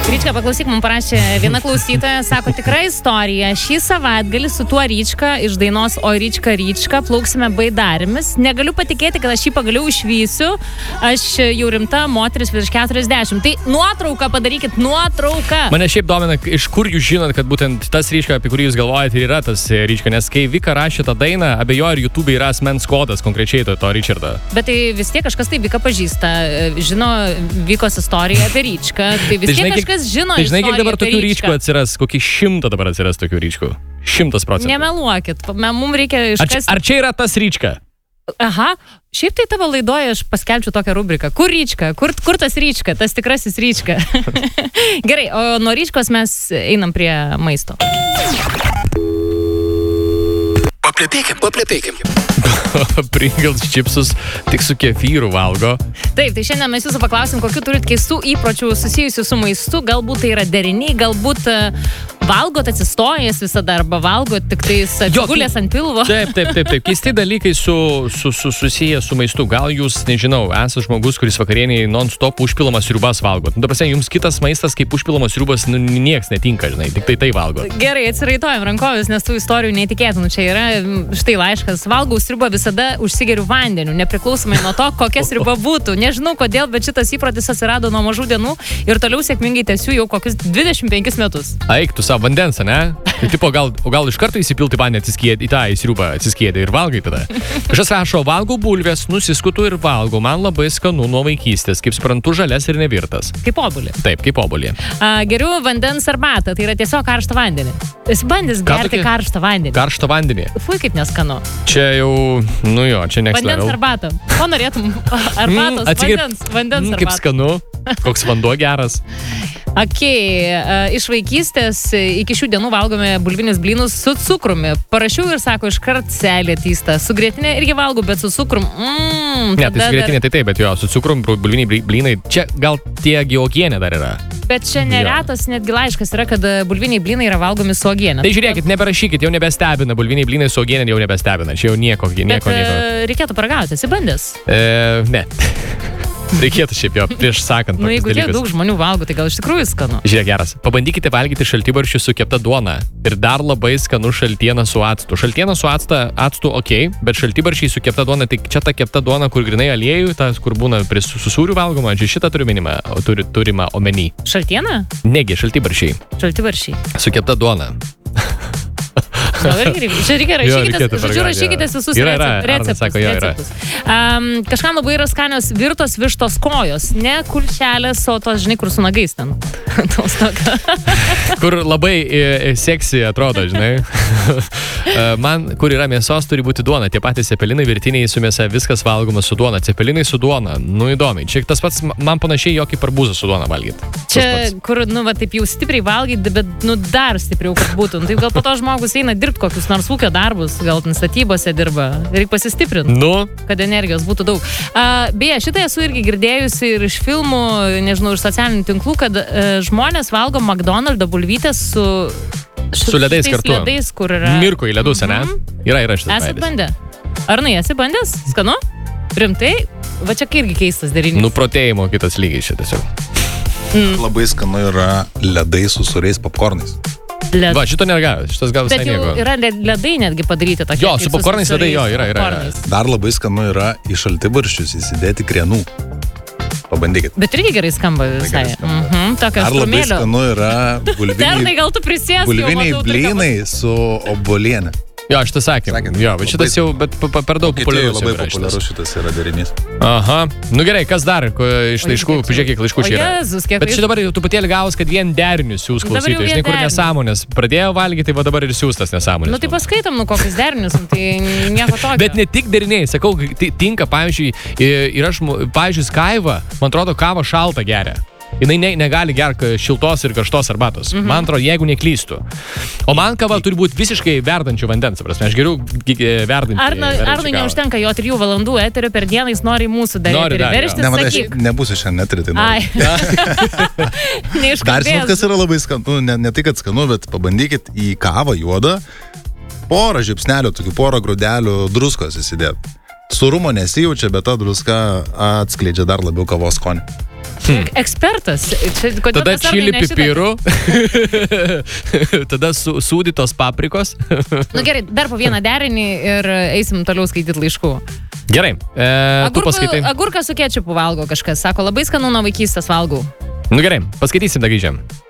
Ryčka, paklausyk, mums parašė viena klausytoja, sako, tikra istorija. Šį savaitgalį su tuo Ryčka iš dainos O Ryčka Ryčka plauksime baidarimis. Negaliu patikėti, kad aš jį pagaliau išvysiu. Aš jau rimta moteris virš 40. Tai nuotrauką padarykit, nuotrauką. Mane šiaip domina, iš kur jūs žinot, kad būtent tas Ryčka, apie kurį jūs galvojate, yra tas Ryčka, nes kai Vika rašė tą dainą, abejoju, ar YouTube yra asmens kodas konkrečiai to Richardo. Bet tai vis tiek kažkas tai Vika pažįsta, žino Vikos istoriją apie Ryčką. Tai vis tiek kažkas žino tai žinai, kiek dabar tokių Ryčką atsiras, kokį 100 dabar atsiras tokių Ryčkų. 100%. Nemeluokit, mums reikia iškasti. Ar čia yra tas Ryčka? Aha, šiaip tai tavo laidoje aš paskelbčiau tokią rubriką. Kur Ryčka? Kur tas Ryčka? Tas tikrasis Ryčka. Gerai, o nuo Ryčkos mes einam prie maisto. Paplepėkim. Pringles čipsus tik su kefyru valgo. Taip, tai šiandien mes jūsų paklausim, kokių turit keistų įpročių susijusių su maistu. Galbūt tai yra deriniai, galbūt valgot atsistojęs visada arba valgot tik tais atsigulęs ant pilvo. Taip. Keisti dalykai susiję su maistu. Gal jūs, nežinau, esate žmogus, kuris vakarieniai non-stop užpilamas sriubas valgot. Nu, dabar jums kitas maistas, kaip užpilamas sriubas, nieks netinka, žinai, tik tai valgot. Gerai, atsiraitojam rankovės, nes tų istorijų neįtikėtinų. Čia yra štai laiškas. Valgau sriubą visada užsigeriu vandeniu, nepriklausomai nuo to, kokia sriuba būtų. Nežinau kodėl, bet šitas įprotis atsirado nuo mažų dienų ir toliau sėkmingai tęsiu jau kokius 25 metus. Eik tu savo vandens, ne? Tai tipo, gal iš karto įsipilti vandenį į tą sriubą atsiskėdė ir valgai tada. Kažkas rašo, valgau bulvės, nusiskutu ir valgau. Man labai skanu nuo vaikystės, kaip suprantu, žalias ir nevirtas. Kaip obuolį. Taip, kaip obuolį. Geriu vandens arbatą, tai yra tiesiog karštą vandenį. Esi bandęs gerti karštą vandenį. Karštą vandenį. Fui, kaip neskanu. Čia jau, čia next level. Vandens arbatą. Ko norėtum? Arbatos, vandens arbatą. Kaip skanu, koks vanduo geras. Iš vaikystės iki šių dienų valgome bulvinius blynus su cukrumi. Parašiau ir sako, iškart selė tysta. Su grietinė irgi valgau, bet su cukrum. Ne, tai su grietinė tai taip, bet jo, su cukrum bulviniai blynai. Čia gal tie uogienė dar yra. Bet čia neretas netgi laiškas yra, kad bulviniai blynai yra valgomi su uogienė. Tai žiūrėkit, neberašykit, jau nebestebina. Bulviniai blynai su uogienė jau nebestebina. Čia jau nieko. Bet reikėtų paragauti, esi bandęs? Ne. Reikėtų šiaip jo prieš sakant. Jeigu tiek daug žmonių valgo, tai gal iš tikrųjų skanu. Žiūrėk, geras. Pabandykite valgyti šaltibarščių su kepta duona. Ir dar labai skanu šaltieną su actu. Šaltieną su actu bet šaltibarščiai su kepta duona, tai čia ta kepta duona, kur grinai aliejų, tas, kur būna su sūriu valgoma, šitą turima omeny. Šaltieną? Negi, šaltibarščiai. Su kepta duona. Čia reikia rašykitės visus receptus. Kažkam labai yra skanios virtos vištos kojos. Ne kulšelės, o tos, žinai, kur su nagais ten. Kur labai seksi atrodo, žinai. Man, kur yra mėsos, turi būti duona. Tie patys cepelinai virtiniai su mėsa, viskas valgoma su duona. Cepelinai su duona. Įdomiai. Čia tas pats, man panašiai jokį arbūzą su duona valgyti. Čia, kur, taip jau stipriai valgyti, bet, dar stipriau, kad būtų. Tai gal po to žmogus eina dirbti kokius nors ūkio darbus, gal statybose dirba. Reikia pasistiprinti, kad energijos būtų daug. Beje, šitą esu irgi girdėjusi ir iš filmų, nežinau, iš socialinių tinklų, kad žmonės valgo McDonald's bulvytės su ledais kartu. Ledais, kur yra... Mirko į ledus, ne? Yra šitas veidas. Esat bandę? Arnai, esi bandęs? Skanu? Rimtai? Va čia irgi keistas derinys. Nuprotėjimo kitas lygis čia tiesiog. Labai skanu yra ledai su sūriais popkornais. Va, šito neragavau, šitas gal visai nieko. Bet jau yra ledai netgi padaryti tokie. Jo, su popkornais ledai, yra. Dar labai skanu yra į šaltibarščius įsidėti krienų. Pabandykit. Bet irgi gerai skamba visai. Dar labai skanu yra bulviniai blynai su obuoliene. Jo, šitas sakėm. Jo, bet šitas jau per daug populiarus. Labai populiarus šitas yra derinys. Aha. Nu gerai, kas dar iš laiškų? Pažiūrėk, kiek laiškų čia yra. Bet čia dabar jau truputėlį gavus, kad vien derinius siūs klausytojai. Žinai, kur nesąmonės. Pradėjo valgyti, tai va dabar ir siūstas nesąmonės. Nu tai paskaitom, kokius derinius, tai nieko tokio. Bet ne tik deriniai, sakau, tinka, pavyzdžiui, yra, pavyzdžiui, Skaiva, man atrodo, kava šaltą geria. Jinai negali gerti šiltos ir karštos arbatos. Man atrodo, jeigu neklystu. O man kava turi būti visiškai verdančių vandens. Aš geriau verdantį. Arnai neužtenka jo 3 valandų eterio per dieną, jis nori mūsų daryti. Verštis, nebūsiu šiandien eterį. Dar žinot, kas yra labai skanu. Ne tai, kad skanu, bet pabandykit į kavą juodą porą žiupsnelių, tokių porą grūdelių druskos įsidėti. Surumo nesijaučia, bet ta druska atskleidžia dar labiau kavos skonį. Ekspertas. Kodėl Tada desertai čili ne šitą? pipirų, tada sūdytos paprikos. Nu gerai, dar po vieną derinį ir eisim toliau skaityti laiškų. Gerai, tu paskaitai. Agurką su kečupu valgo kažkas. Sako, labai skanu nuo vaikystės valgau. Nu gerai, paskaitysim dar grįžėm.